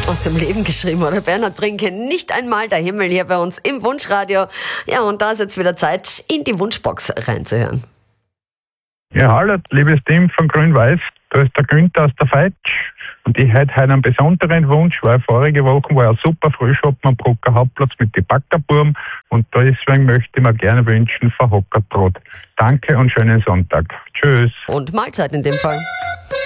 Aus dem Leben geschrieben, oder? Bernhard Brinke, nicht einmal der Himmel hier bei uns im Wunschradio. Ja, und da ist jetzt wieder Zeit, in die Wunschbox reinzuhören. Ja, hallo, liebes Team von Grün-Weiß. Da ist der Günther aus der Feitsch. Und ich hätte heute einen besonderen Wunsch, weil vorige Woche war ja super Frühschoppen am Brucker Hauptplatz mit den Backerburm. Und deswegen möchte ich mir gerne wünschen, verhockertbrot. Danke und schönen Sonntag. Tschüss. Und Mahlzeit in dem Fall.